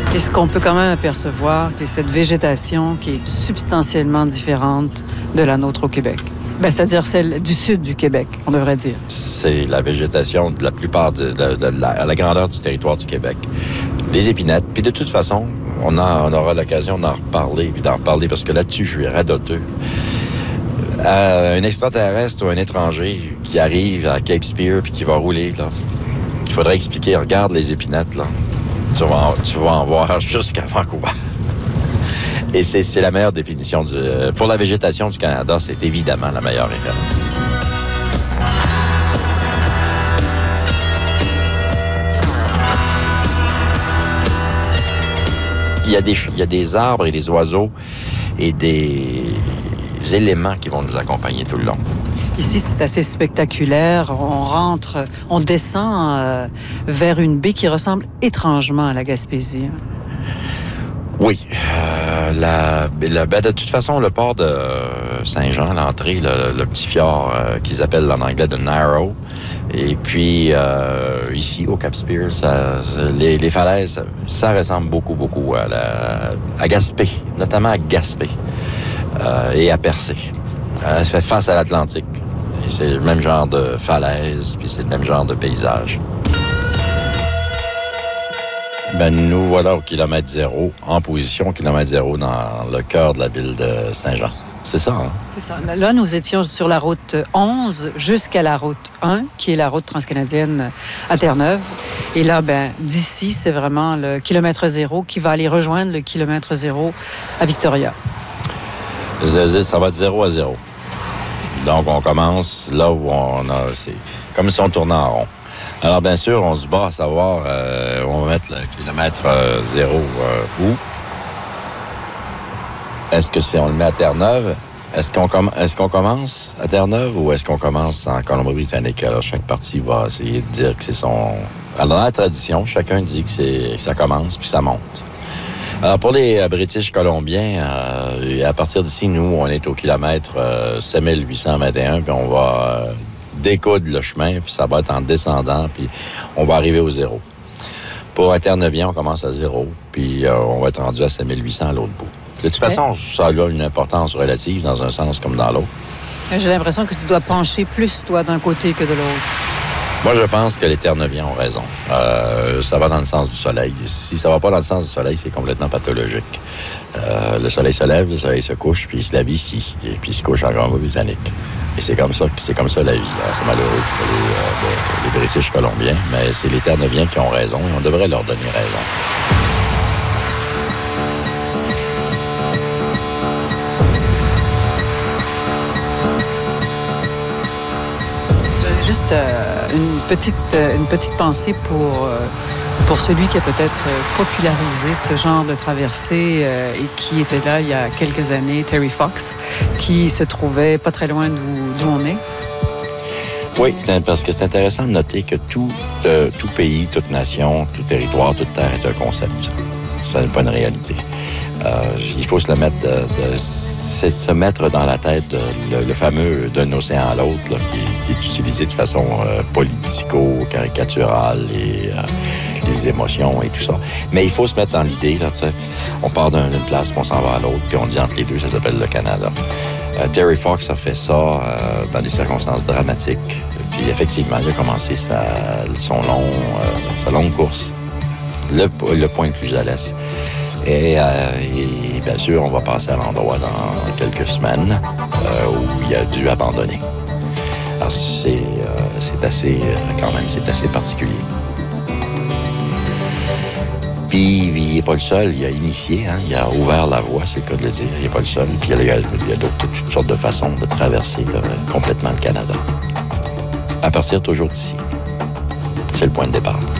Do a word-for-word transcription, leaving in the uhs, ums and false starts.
Et ce qu'on peut quand même apercevoir, c'est cette végétation qui est substantiellement différente de la nôtre au Québec. Ben, c'est-à-dire celle du sud du Québec, on devrait dire. C'est la végétation de la plupart de, de, de, de la, à la grandeur du territoire du Québec. Les épinettes. Puis de toute façon, on, a, on aura l'occasion d'en reparler, puis d'en reparler, parce que là-dessus, je suis radoteux. Euh, un extraterrestre ou un étranger qui arrive à Cape Spear puis qui va rouler, là, il faudrait expliquer, regarde les épinettes, là. Tu vas en, tu vas en voir jusqu'à Vancouver. Et c'est, c'est la meilleure définition. Du, pour la végétation du Canada, c'est évidemment la meilleure référence. Il y a des, il y a des arbres et des oiseaux et des éléments qui vont nous accompagner tout le long. Ici, c'est assez spectaculaire. On rentre, on descend euh, vers une baie qui ressemble étrangement à la Gaspésie. Oui. Euh, la, la, ben de toute façon, le port de Saint-Jean, l'entrée, le, le petit fjord euh, qu'ils appellent en anglais de Narrow. Et puis, euh, ici, au Cape Spear, ça, les, les falaises, ça, ça ressemble beaucoup, beaucoup à, la, à Gaspé, notamment à Gaspé euh, et à Percé. Euh, ça fait face à l'Atlantique. Et c'est le même genre de falaise, puis c'est le même genre de paysage. Ben, nous voilà au kilomètre zéro, en position kilomètre zéro dans le cœur de la ville de Saint-Jean. C'est ça, hein? C'est ça. Là, nous étions sur la route onze jusqu'à la route un, qui est la route transcanadienne à Terre-Neuve. Et là, ben, d'ici, c'est vraiment le kilomètre zéro qui va aller rejoindre le kilomètre zéro à Victoria. Ça va de zéro à zéro. Donc, on commence là où on a... C'est comme si on tournait en rond. Alors, bien sûr, on se bat à savoir euh, où on va mettre le kilomètre euh, zéro euh, où. Est-ce que si on le met à Terre-Neuve, est-ce qu'on, com- est-ce qu'on commence à Terre-Neuve ou est-ce qu'on commence en Colombie-Britannique? Alors, chaque partie va essayer de dire que c'est son... Alors, dans la tradition, chacun dit que, c'est... que ça commence puis ça monte. Alors, pour les euh, British colombiens, euh, à partir d'ici, nous, on est au kilomètre euh, sept mille huit cent vingt et un, puis on va euh, découdre le chemin, puis ça va être en descendant, puis on va arriver au zéro. Pour un Terre-Neuvien, on commence à zéro, puis euh, on va être rendu à sept mille huit cents à l'autre bout. De toute façon, ça a une importance relative dans un sens comme dans l'autre. J'ai l'impression que tu dois pencher plus, toi, d'un côté que de l'autre. Moi, je pense que les Terre-Neuviens ont raison. Euh, ça va dans le sens du soleil. Si ça va pas dans le sens du soleil, c'est complètement pathologique. Euh, le soleil se lève, le soleil se couche, puis il se lève ici, et puis il se couche en Colombie-Britannique. Et c'est comme ça, c'est comme ça la vie. Alors, c'est malheureux pour les, euh, les British colombiens, mais c'est les Terre-Neuviens qui ont raison, et on devrait leur donner raison. Juste euh, une, petite, euh, une petite pensée pour, euh, pour celui qui a peut-être euh, popularisé ce genre de traversée euh, et qui était là il y a quelques années, Terry Fox, qui se trouvait pas très loin d'où, d'où on est. Oui, c'est, parce que c'est intéressant de noter que tout, euh, tout pays, toute nation, tout territoire, toute terre est un concept. Ça n'est pas une réalité. Euh, il faut se le mettre de... de c'est se mettre dans la tête de, le, le fameux d'un océan à l'autre, là, qui, qui est utilisé de façon euh, politico-caricaturale et euh, les émotions et tout ça. Mais il faut se mettre dans l'idée, là, tu sais, on part d'une place, puis on s'en va à l'autre, puis on dit entre les deux, ça s'appelle le Canada. Euh, Terry Fox a fait ça euh, dans des circonstances dramatiques. Puis effectivement, il a commencé sa, son long, euh, sa longue course, le, le point le plus à l'est. Et, euh, et bien sûr, on va passer à l'endroit dans quelques semaines euh, où il a dû abandonner. Alors, c'est, euh, c'est assez, euh, quand même, c'est assez particulier. Puis, il n'est pas le seul. Il a initié, hein, il a ouvert la voie, c'est le cas de le dire. Il n'est pas le seul. Puis, il y a, il y a d'autres, toutes sortes de façons de traverser là, complètement le Canada. À partir toujours d'ici. C'est le point de départ.